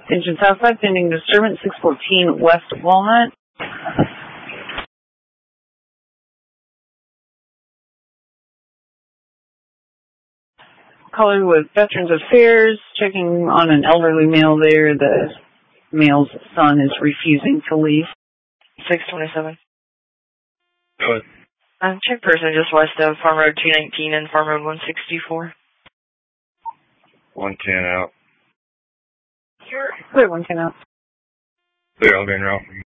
Attention Southside, pending disturbance, 614 West Walnut. Caller with Veterans Affairs, checking on an elderly male there. The male's son is refusing to leave. 627. Go ahead. Check person just west of Farm Road 219 and Farm Road 164. 110 out. Clear 110 out. Clear, I'll be en route.